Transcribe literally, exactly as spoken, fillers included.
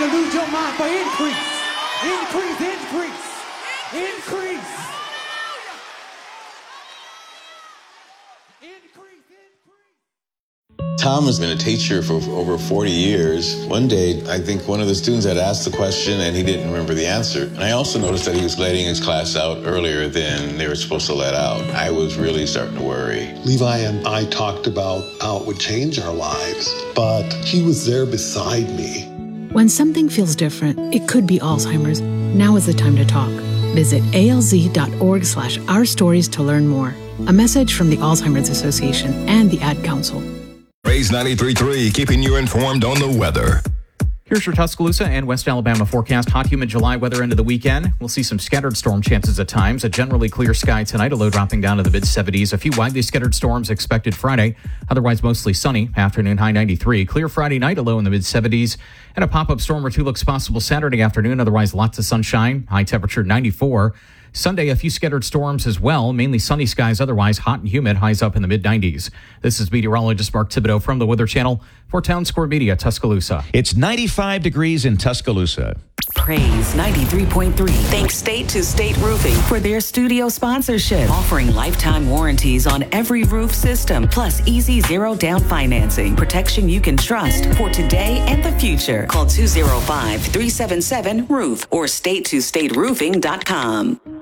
to lose your mind for increase. Increase, increase, increase. Increase, increase. Tom has been a teacher for over forty years. One day, I think one of the students had asked the question and he didn't remember the answer. And I also noticed that he was letting his class out earlier than they were supposed to let out. I was really starting to worry. Levi and I talked about how it would change our lives, but he was there beside me. When something feels different, it could be Alzheimer's. Now is the time to talk. Visit alz.org slash our stories to learn more. A message from the Alzheimer's Association and the Ad Council. Raise ninety-three point three, keeping you informed on the weather. Here's your Tuscaloosa and West Alabama forecast. Hot, humid July weather into the weekend. We'll see some scattered storm chances at times. A generally clear sky tonight, a low dropping down to the mid seventies. A few widely scattered storms expected Friday. Otherwise mostly sunny. Afternoon high ninety-three. Clear Friday night, a low in the mid seventies. And a pop-up storm or two looks possible Saturday afternoon. Otherwise lots of sunshine. High temperature ninety-four. Sunday, a few scattered storms as well. Mainly sunny skies, otherwise hot and humid. Highs up in the mid nineties. This is meteorologist Mark Thibodeau from the Weather Channel for Town Square Media, Tuscaloosa. It's ninety-five degrees in Tuscaloosa. Praise ninety-three point three. Thanks State to State Roofing for their studio sponsorship, offering lifetime warranties on every roof system, plus easy zero down financing, protection you can trust for today and the future. Call two oh five, three seven seven, roof or state to state roofing dot com.